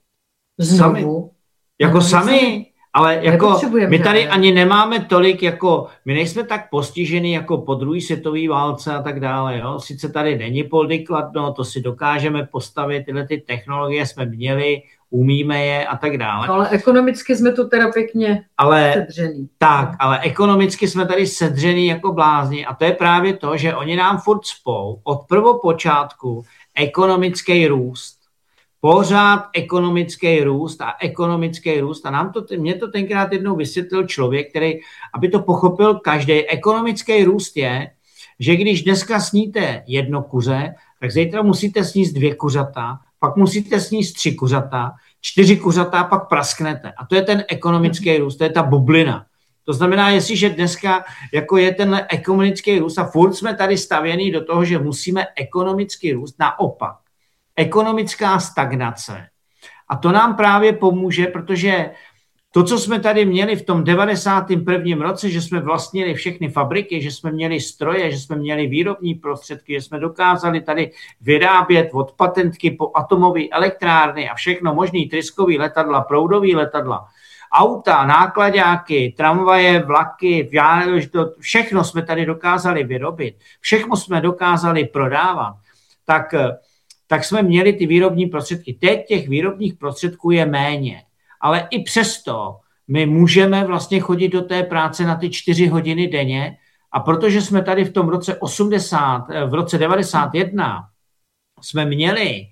znovu. Sami. Jako sami. Ale jako my tady ani nemáme tolik, jako my nejsme tak postiženi jako po druhé světové válce a tak dále. Jo? Sice tady není Poldy Kladno, to si dokážeme postavit, tyhle ty technologie jsme měli, umíme je a tak dále. Ale ekonomicky jsme to teda pěkně ale, sedřený. Tak, ale ekonomicky jsme tady sedřený jako blázni a to je právě to, že oni nám furt spou od prvopočátku ekonomický růst. Pořád ekonomický růst a ekonomický růst. A nám to, mě to tenkrát jednou vysvětlil člověk, který, aby to pochopil každý, ekonomický růst je, že když dneska sníte jedno kuře, tak zítra musíte sníst dvě kuřata, pak musíte sníst tři kuřata, čtyři kuřata, pak prasknete. A to je ten ekonomický růst, to je ta bublina. To znamená, jestliže dneska jako je ten ekonomický růst a furt jsme tady stavěný do toho, že musíme ekonomický růst, naopak. Ekonomická stagnace. A to nám právě pomůže, protože to, co jsme tady měli v tom devadesátém prvním roce, že jsme vlastnili všechny fabriky, že jsme měli stroje, že jsme měli výrobní prostředky, že jsme dokázali tady vyrábět od patentky po atomové elektrárny a všechno možný, tryskový letadla, proudový letadla, auta, nákladáky, tramvaje, vlaky, všechno jsme tady dokázali vyrobit, všechno jsme dokázali prodávat, tak tak jsme měli ty výrobní prostředky. Teď těch výrobních prostředků je méně, ale i přesto my můžeme vlastně chodit do té práce na ty čtyři hodiny denně a protože jsme tady v tom roce osmdesát, v roce devadesát jedna jsme měli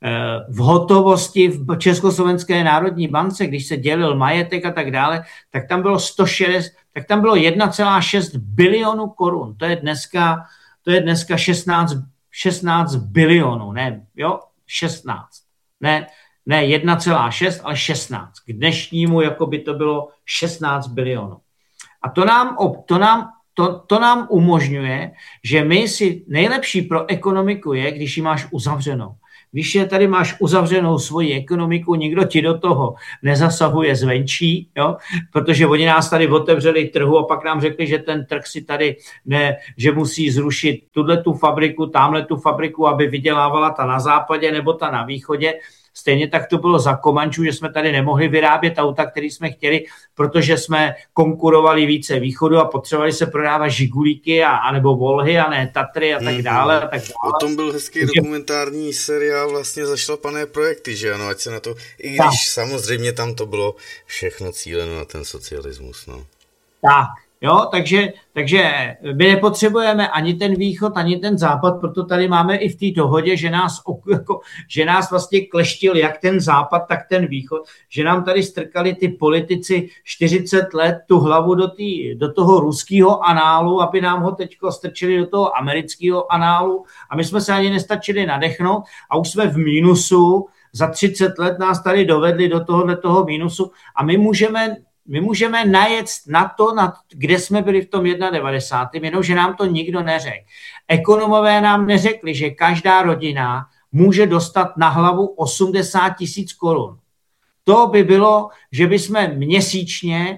v hotovosti v Československé národní bance, když se dělil majetek a tak dále, tak tam bylo sto šedesát, tak tam bylo jedna celá šest bilionu korun. To je dneska, to je dneska šestnáct, šestnáct bilionů, ne, jo, šestnáct. Ne, ne jedna celá šest, ale šestnáct. K dnešnímu jako by to bylo šestnáct bilionů. A to nám, to nám To, to nám umožňuje, že my si nejlepší pro ekonomiku je, když ji máš uzavřenou. Když je tady máš uzavřenou svoji ekonomiku, nikdo ti do toho nezasahuje zvenčí, jo? Protože oni nás tady otevřeli trhu a pak nám řekli, že ten trh si tady ne, že musí zrušit tuhle tu fabriku, tamhle tu fabriku, aby vydělávala ta na západě nebo ta na východě. Stejně tak to bylo za Komančů, že jsme tady nemohli vyrábět auta, které jsme chtěli, protože jsme konkurovali více východu a potřebovali se prodávat Žigulíky a, a nebo Volhy a ne Tatry a tak dále. A tak dále. O tom byl hezký Takže... dokumentární seriál vlastně Zašlapané projekty, že ano, ať se na to, i když tak. Samozřejmě tam to bylo všechno cíleno na ten socialismus. No. Tak. Jo, takže, takže my nepotřebujeme ani ten východ, ani ten západ, proto tady máme i v té dohodě, že nás, jako, že nás vlastně kleštil jak ten západ, tak ten východ, že nám tady strkali ty politici čtyřicet let tu hlavu do, tý, do toho ruského análu, aby nám ho teďko strčili do toho amerického análu a my jsme se ani nestačili nadechnout a už jsme v mínusu, za třicet let nás tady dovedli do tohohle toho mínusu a my můžeme My můžeme najet na to, na, kde jsme byli v tom devadesátém prvním, jenomže nám to nikdo neřekl. Ekonomové nám neřekli, že každá rodina může dostat na hlavu osmdesát tisíc korun. To by bylo, že bychom měsíčně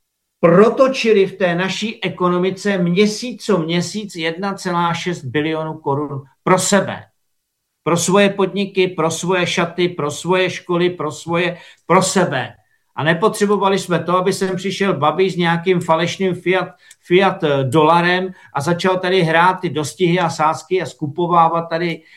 protočili v té naší ekonomice měsíc co měsíc jedna celá šest bilionu korun pro sebe. Pro svoje podniky, pro svoje šaty, pro svoje školy, pro svoje, pro sebe. A nepotřebovali jsme to, aby sem přišel Babiš s nějakým falešným fiat, fiat dolarem a začal tady hrát ty dostihy a sázky a skupovávat tady e,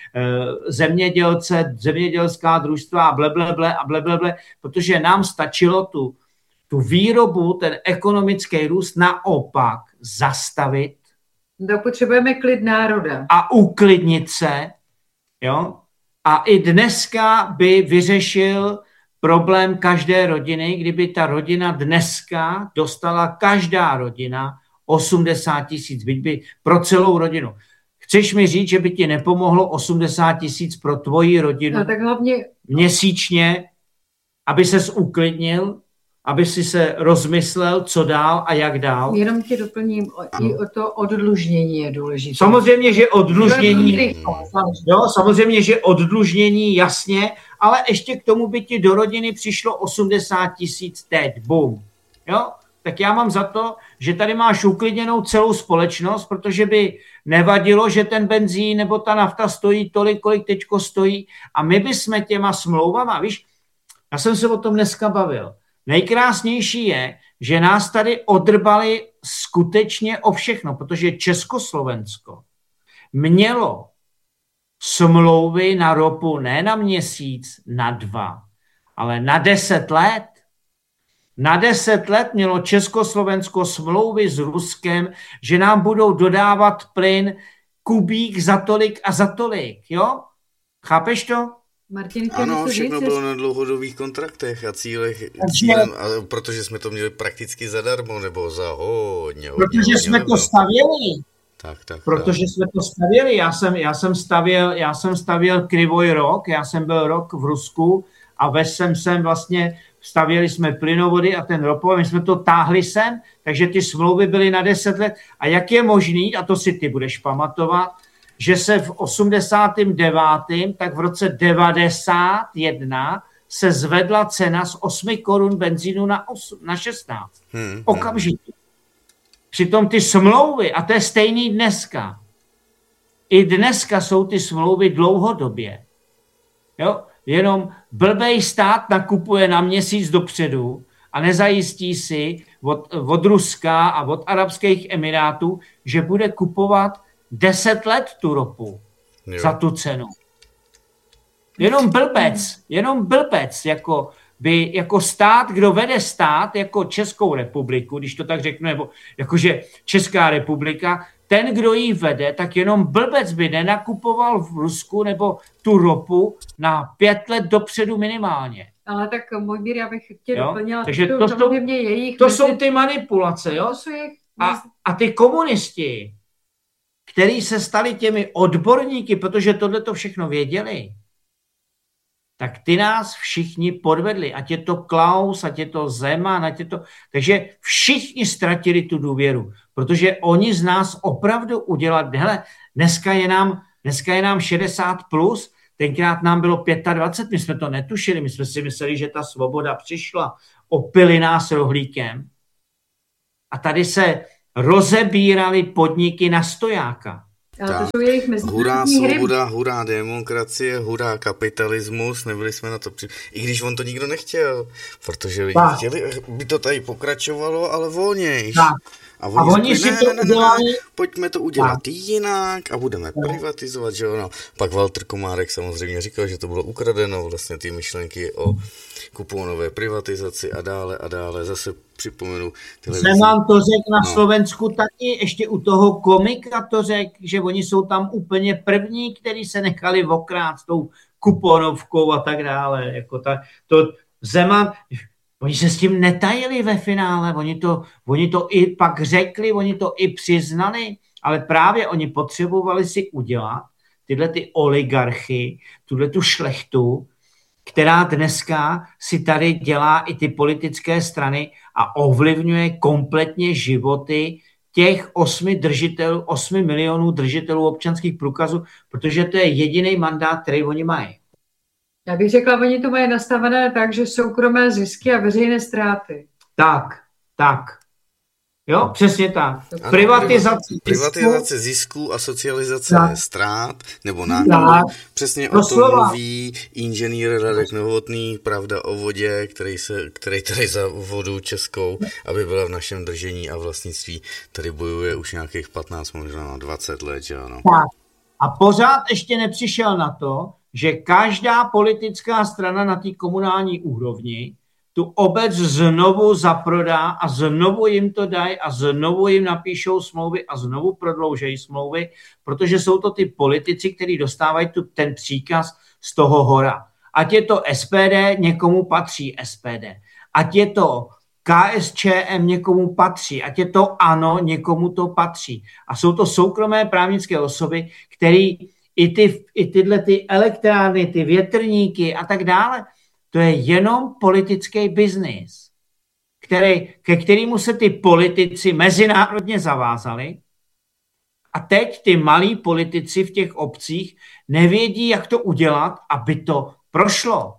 zemědělce, zemědělská družstva a blebleble a blebleble, protože nám stačilo tu, tu výrobu, ten ekonomický růst naopak zastavit. To potřebujeme klid národa. A uklidnit se, jo. A i dneska by vyřešil problém každé rodiny, kdyby ta rodina dneska dostala každá rodina osmdesát tisíc, byť by pro celou rodinu. Chceš mi říct, že by ti nepomohlo osmdesát tisíc pro tvoji rodinu no, tak hlavně... měsíčně, aby ses uklidnil, aby si se rozmyslel, co dál a jak dál? Jenom tě doplním, ano. I o to oddlužnění je důležité. Samozřejmě, že oddlužnění, jo, samozřejmě, že oddlužnění, jasně, ale ještě k tomu by ti do rodiny přišlo osmdesát tisíc teď, bum. Jo? Tak já mám za to, že tady máš uklidněnou celou společnost, protože by nevadilo, že ten benzín nebo ta nafta stojí tolik, kolik teďko stojí a my bychom těma smlouvama, víš, já jsem se o tom dneska bavil. Nejkrásnější je, že nás tady odrbali skutečně o všechno, protože Československo mělo smlouvy na ropu ne na měsíc, na dva, ale na deset let. Na deset let mělo Československo smlouvy s Ruskem, že nám budou dodávat plyn kubík za tolik a za tolik, jo? Chápeš to? Martin, ano, všechno bylo na dlouhodobých kontraktech a cílech, cílem, a protože jsme to měli prakticky zadarmo, nebo za hodně, hodně Protože hodně, jsme nebo... to stavěli. Tak, tak, protože tak. jsme to stavěli. Já jsem, já jsem stavěl, já jsem stavěl Krivoj rok, já jsem byl rok v Rusku a vez jsem sem vlastně, stavěli jsme plynovody a ten ropovod, my jsme to táhli sem, takže ty smlouvy byly na deset let. A jak je možný, a to si ty budeš pamatovat, že se v osmdesátém devátém tak v roce devadesát jedna se zvedla cena z osm korun benzínu na, osm, na šestnáct. Hmm, Okamžitě. Přitom ty smlouvy, a to je stejný dneska, i dneska jsou ty smlouvy dlouhodobě. Jo? Jenom blbej stát nakupuje na měsíc dopředu a nezajistí si od, od Ruska a od Arabských Emirátů, že bude kupovat deset let tu ropu jo. za tu cenu. Jenom blbec, jenom blbec, jako, by, jako stát, kdo vede stát, jako Českou republiku, když to tak řeknu, nebo jakože Česká republika, ten, kdo ji vede, tak jenom blbec by nenakupoval v Rusku nebo tu ropu na pět let dopředu minimálně. Ale tak Mojmír, já bych tě doplnila. Takže to, to, jsou, jejich to mezi... jsou ty manipulace, jo? To jejich... A, a ty komunisti, kteří se stali těmi odborníky, protože tohle to všechno věděli, tak ty nás všichni podvedli. Ať je to Klaus, ať je to Zeman, ať je to... Takže všichni ztratili tu důvěru, protože oni z nás opravdu udělali... Hele, dneska je nám, dneska je nám šedesát plus, tenkrát nám bylo dvacet pět, my jsme to netušili, my jsme si mysleli, že ta svoboda přišla, opili nás rohlíkem a tady se rozebírali podniky na stojáka. Ale to jsou jejich hurá svoboda, hurá demokracie, hurá kapitalismus, nebyli jsme na to při... I když on to nikdo nechtěl, protože lidi tak. chtěli, by to tady pokračovalo, ale volnějš. Tak. A oni, a oni řekli, si to ne, udělali... ne, ne, pojďme to udělat tak. jinak a budeme tak. privatizovat, že ono. Pak Walter Komárek samozřejmě říkal, že to bylo ukradeno, vlastně ty myšlenky o kuponové privatizaci a dále a dále. Zase připomenu televizi. Zeman to řekl na no. Slovensku taky, ještě u toho komika to řekl, že oni jsou tam úplně první, kteří se nechali okrát s tou kuponovkou a tak dále. Jako ta, to Zeman... Oni se s tím netajili ve finále, oni to, oni to i pak řekli, oni to i přiznali, ale právě oni potřebovali si udělat tyhle ty oligarchy, tuhle tu šlechtu, která dneska si tady dělá i ty politické strany a ovlivňuje kompletně životy těch osmi držitelů, osmi milionů držitelů občanských průkazů, protože to je jediný mandát, který oni mají. Já bych řekla, oni to mají nastavené tak, že soukromé zisky a veřejné ztráty. Tak, tak. Jo, přesně tak. Ano, privatizace, privatizace zisků a socializace tak. ztrát nebo nákladů. Přesně o tom mluví inženýr Radek Novotný, Pravda o vodě, který, se, který tady za vodu českou, aby byla v našem držení a vlastnictví, tady bojuje už nějakých patnáct, možná dvacet let. Že ano. Tak. A pořád ještě nepřišel na to, že každá politická strana na té komunální úrovni tu obec znovu zaprodá a znovu jim to dají a znovu jim napíšou smlouvy a znovu prodloužejí smlouvy, protože jsou to ty politici, kteří dostávají tu, ten příkaz z toho hora. Ať je to S P D, někomu patří S P D. Ať je to K S Č M, někomu patří. Ať je to ANO, někomu to patří. A jsou to soukromé právnické osoby, které I, ty, i tyhle ty elektrárny, ty větrníky a tak dále, to je jenom politický biznis, který, ke kterému se ty politici mezinárodně zavázali a teď ty malí politici v těch obcích nevědí, jak to udělat, aby to prošlo.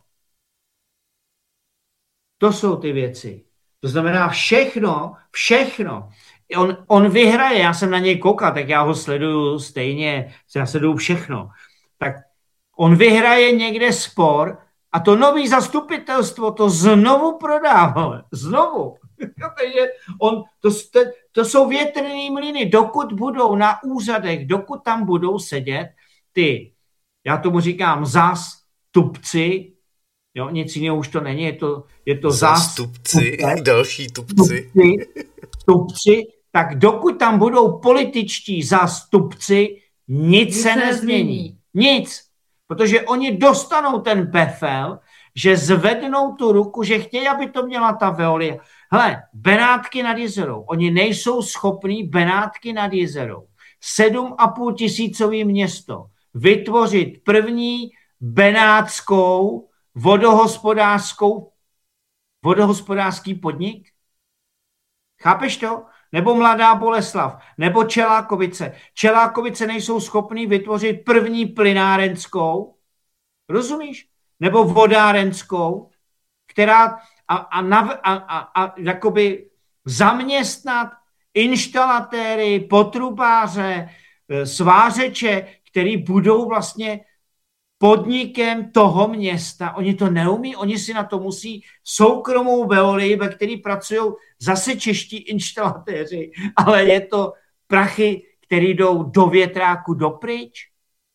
To jsou ty věci. To znamená všechno, všechno. On, on vyhraje, já jsem na něj koukal, tak já ho sleduju stejně, já sleduju všechno. Tak on vyhraje někde spor a to nový zastupitelstvo to znovu prodává. Znovu. on, to, to, to jsou větrné mlyny, dokud budou na úřadech, dokud tam budou sedět ty, já tomu říkám zástupci, jo, nic jiného už to není, je to, je to zástupci, další tupci. Tupci, tupci, tak dokud tam budou političtí zástupci, nic, nic se nezmění. Nic. Protože oni dostanou ten befel, že zvednou tu ruku, že chtějí, aby to měla ta Veolia. Hele, Benátky nad Jizerou. Oni nejsou schopní Benátky nad Jizerou. Sedm a půl tisícový město. Vytvořit první benátskou vodohospodářskou vodohospodářský podnik? Chápeš to? Nebo Mladá Boleslav, nebo Čelákovice. Čelákovice nejsou schopný vytvořit první plynárenskou, rozumíš? Nebo vodárenskou, která a, a, nav, a, a, a jakoby zaměstnat inštalatéry, potrubáře, svářeče, který budou vlastně podnikem toho města. Oni to neumí, oni si na to musí soukromou Veolii, ve který pracují zase čeští inštalatéři, ale je to prachy, které jdou do větráku dopryč.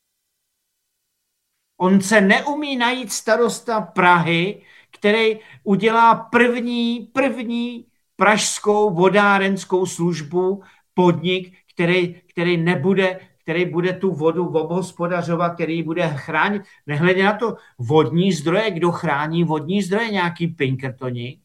On se neumí najít starosta Prahy, který udělá první, první pražskou vodárenskou službu, podnik, který, který nebude, který bude tu vodu obhospodařovat, který bude chránit. Nehledě na to vodní zdroje, kdo chrání vodní zdroje, nějaký Pinkertoni.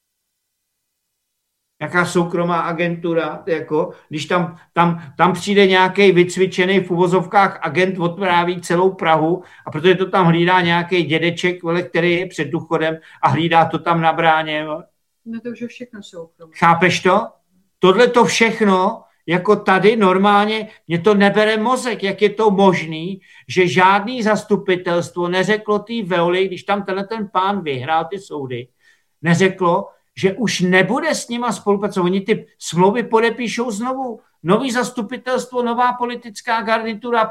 Jaká soukromá agentura, jako, když tam, tam, tam přijde nějaký vycvičený v uvozovkách agent, odpráví celou Prahu a protože to tam hlídá nějaký dědeček, který je před důchodem a hlídá to tam na bráně. No to už je všechno soukromé. Chápeš to? Tohle to všechno, jako tady normálně, mě to nebere mozek, jak je to možný, že žádný zastupitelstvo neřeklo té Veoly, když tam tenhle ten pán vyhrál ty soudy, neřeklo, že už nebude s nima spolupracovat. Oni ty smlouvy podepíšou znovu. Nový zastupitelstvo, nová politická garnitura,